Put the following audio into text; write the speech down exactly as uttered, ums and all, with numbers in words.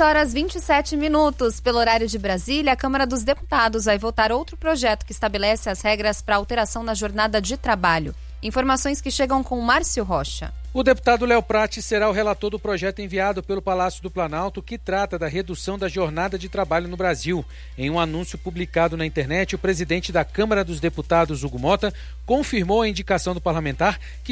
horas e vinte e sete minutos. Pelo horário de Brasília, a Câmara dos Deputados vai votar outro projeto que estabelece as regras para alteração na jornada de trabalho. Informações que chegam com Márcio Rocha. O deputado Léo Prati será o relator do projeto enviado pelo Palácio do Planalto, que trata da redução da jornada de trabalho no Brasil. Em um anúncio publicado na internet, o presidente da Câmara dos Deputados, Hugo Mota, confirmou a indicação do parlamentar, que